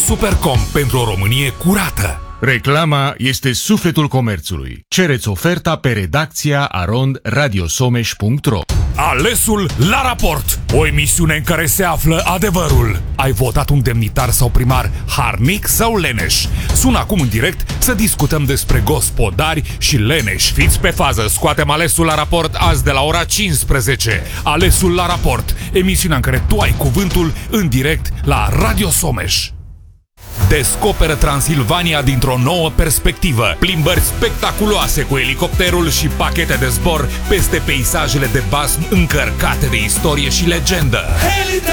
Supercom pentru o Românie curată. Reclama este sufletul comerțului. Cereți oferta pe redacția@radiosomeș.ro. Alesul la raport. O emisiune în care se află adevărul. Ai votat un demnitar sau primar harnic sau leneș? Sună acum în direct să discutăm despre gospodari și leneși. Fiți pe fază, scoatem Alesul la raport azi de la ora 15. Alesul la raport, emisiunea în care tu ai cuvântul în direct la Radio Someș. Descoperă Transilvania dintr-o nouă perspectivă. Plimbări spectaculoase cu elicopterul și pachete de zbor peste peisajele de basm încărcate de istorie și legendă.